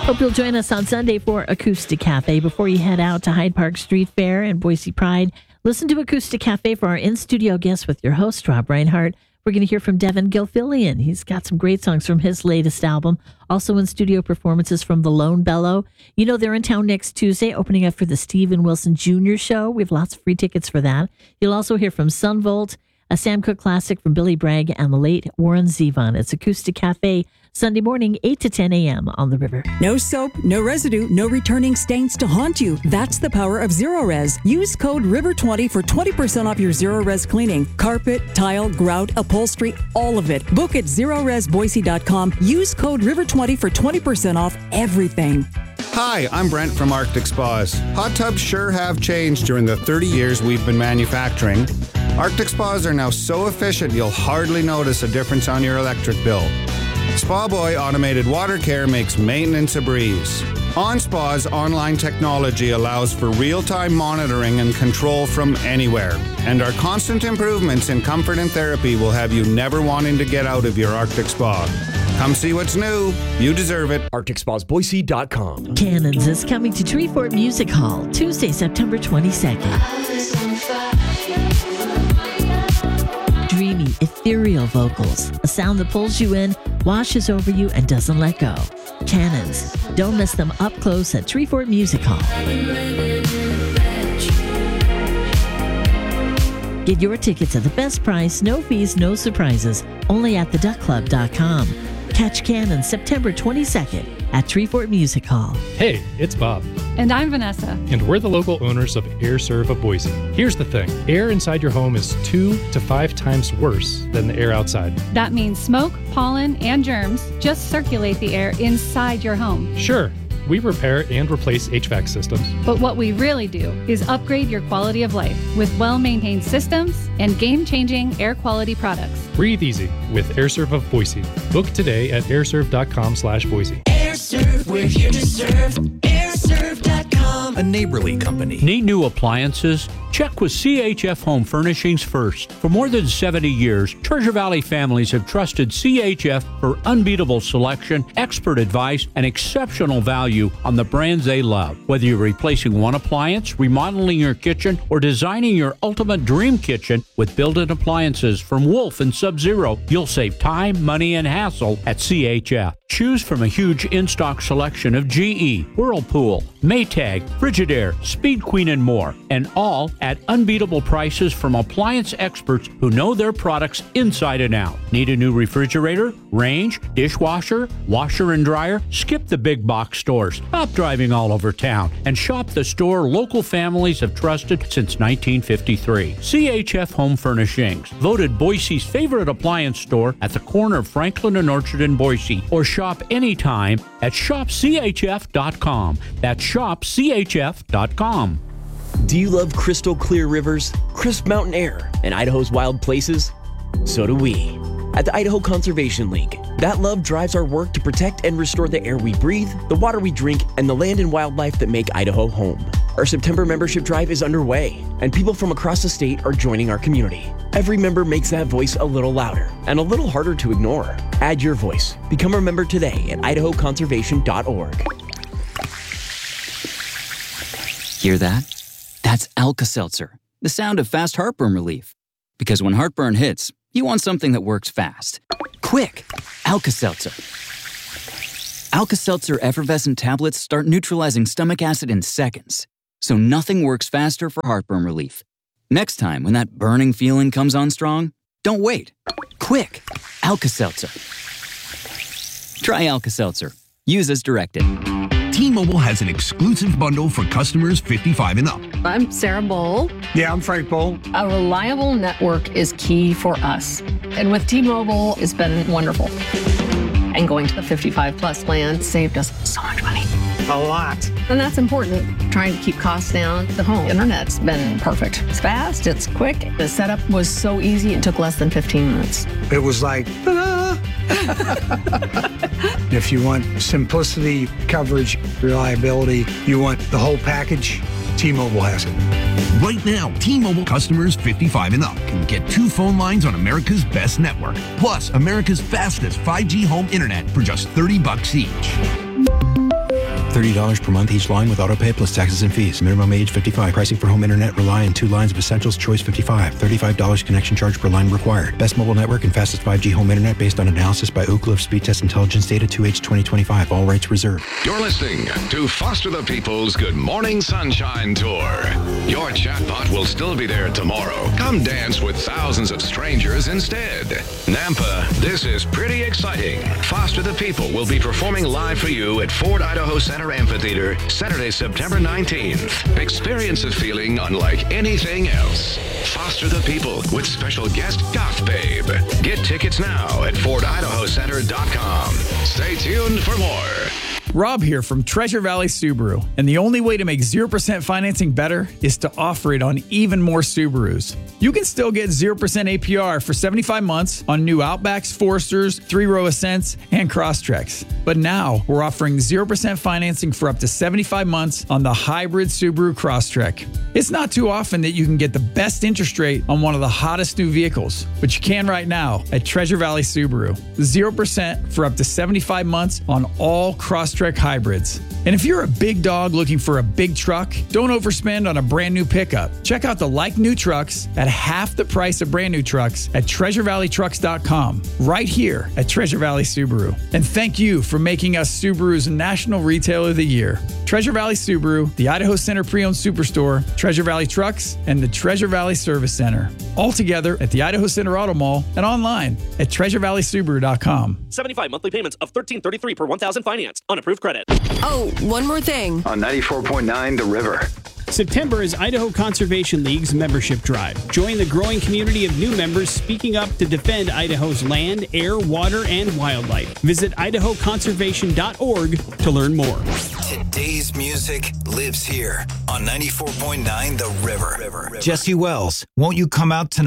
Hope you'll join us on Sunday for Acoustic Cafe. Before you head out to Hyde Park Street Fair and Boise Pride, listen to Acoustic Cafe for our in-studio guest with your host, Rob Reinhardt. We're going to hear from Devin Gilfillian. He's got some great songs from his latest album. Also in studio performances from The Lone Bellow. You know, they're in town next Tuesday, opening up for the Steven Wilson Jr. show. We have lots of free tickets for that. You'll also hear from Sunvolt, a Sam Cooke classic from Billy Bragg, and the late Warren Zevon. It's Acoustic Cafe, Sunday morning, 8 to 10 a.m. on the river. No soap, no residue, no returning stains to haunt you. That's the power of Zero-Res. Use code RIVER20 for 20% off your Zero-Res cleaning. Carpet, tile, grout, upholstery, all of it. Book at ZeroResBoise.com. Use code RIVER20 for 20% off everything. Hi, I'm Brent from Arctic Spas. Hot tubs sure have changed during the 30 years we've been manufacturing. Arctic Spas are now so efficient you'll hardly notice a difference on your electric bill. Spa Boy Automated Water Care makes maintenance a breeze. OnSpa's online technology allows for real-time monitoring and control from anywhere. And our constant improvements in comfort and therapy will have you never wanting to get out of your Arctic Spa. Come see what's new. You deserve it. ArcticSpasBoise.com. Cannons is coming to Treefort Music Hall Tuesday, September 22nd. Dreamy, ethereal vocals, a sound that pulls you in, washes over you, and doesn't let go. Cannons. Don't miss them up close at Treefort Music Hall. Get your tickets at the best price, no fees, no surprises, only at theduckclub.com. Catch Cannons September 22nd at Treefort Music Hall. Hey, it's Bob. And I'm Vanessa. And we're the local owners of AirServe of Boise. Here's the thing. Air inside your home is 2 to 5 times worse than the air outside. That means smoke, pollen, and germs just circulate the air inside your home. Sure, we repair and replace HVAC systems. But what we really do is upgrade your quality of life with well-maintained systems and game-changing air quality products. Breathe easy with AirServe of Boise. Book today at airserve.com/Boise. AirServe, we're here to serve. AirServe.com. A neighborly company. Need new appliances? Check with CHF Home Furnishings first. For more than 70 years, Treasure Valley families have trusted CHF for unbeatable selection, expert advice, and exceptional value on the brands they love. Whether you're replacing one appliance, remodeling your kitchen, or designing your ultimate dream kitchen with built-in appliances from Wolf and Sub-Zero, you'll save time, money, and hassle at CHF. Choose from a huge in-stock selection of GE, Whirlpool, Maytag, Frigidaire, Speed Queen, and more, and all at unbeatable prices from appliance experts who know their products inside and out. Need a new refrigerator, range, dishwasher, washer and dryer? Skip the big box stores. Stop driving all over town and shop the store local families have trusted since 1953. CHF Home Furnishings, voted Boise's favorite appliance store at the corner of Franklin and Orchard in Boise, or shop anytime at shopchf.com. That's shopchf.com. Do you love crystal clear rivers, crisp mountain air, and Idaho's wild places? So do we. At the Idaho Conservation League, that love drives our work to protect and restore the air we breathe, the water we drink, and the land and wildlife that make Idaho home. Our September membership drive is underway, and people from across the state are joining our community. Every member makes that voice a little louder and a little harder to ignore. Add your voice. Become a member today at idahoconservation.org. Hear that? That's Alka-Seltzer, the sound of fast heartburn relief. Because when heartburn hits, you want something that works fast. Quick! Alka-Seltzer. Alka-Seltzer effervescent tablets start neutralizing stomach acid in seconds, so nothing works faster for heartburn relief. Next time, when that burning feeling comes on strong, don't wait. Quick! Alka-Seltzer. Try Alka-Seltzer. Use as directed. T-Mobile has an exclusive bundle for customers 55 and up. I'm Sarah Bowl. Yeah, I'm Frank Bowl. A reliable network is key for us. And with T-Mobile, it's been wonderful. And going to the 55 plus plan saved us so much money. A lot. And that's important, trying to keep costs down. The home internet's been perfect. It's fast, it's quick. The setup was so easy, it took less than 15 minutes. It was like, ta-da! If you want simplicity, coverage, reliability, you want the whole package, T-Mobile has it. Right now, T-Mobile customers 55 and up can get 2 phone lines on America's best network, plus America's fastest 5G home internet for just $30 each. $30 per month each line with autopay plus taxes and fees. Minimum age 55. Pricing for home internet rely on 2 lines of Essentials Choice 55. $35 connection charge per line required. Best mobile network and fastest 5G home internet based on analysis by Ookla of Speed Test Intelligence data 2H 2025. All rights reserved. You're listening to Foster the People's Good Morning Sunshine Tour. Your chatbot will still be there tomorrow. Come dance with thousands of strangers instead. Nampa, this is pretty exciting. Foster the People will be performing live for you at Ford Idaho Center Amphitheater Saturday, September 19th. Experience a feeling unlike anything else. Foster the People with special guest Goth Babe. Get tickets now at FordIdahoCenter.com. Stay tuned for more. Rob here from Treasure Valley Subaru, and the only way to make 0% financing better is to offer it on even more Subarus. You can still get 0% APR for 75 months on new Outbacks, Foresters, 3-row Ascents, and Crosstreks. But now we're offering 0% financing for up to 75 months on the hybrid Subaru Crosstrek. It's not too often that you can get the best interest rate on one of the hottest new vehicles, but you can right now at Treasure Valley Subaru. 0% for up to 75 months on all Crosstrek hybrids. And if you're a big dog looking for a big truck, don't overspend on a brand new pickup. Check out the like new trucks at half the price of brand new trucks at TreasureValleyTrucks.com, right here at Treasure Valley Subaru. And thank you for making us Subaru's National Retailer of the Year. Treasure Valley Subaru, the Idaho Center Pre-Owned Superstore, Treasure Valley Trucks, and the Treasure Valley Service Center. All together at the Idaho Center Auto Mall and online at TreasureValleySubaru.com. 75 monthly payments of $1,333 per $1,000 financed on approved credit. Oh, one more thing. On 94.9 The River. September is Idaho Conservation League's membership drive. Join the growing community of new members speaking up to defend Idaho's land, air, water, and wildlife. Visit idahoconservation.org to learn more. Today's music lives here on 94.9 The River. Jesse Wells, won't you come out tonight?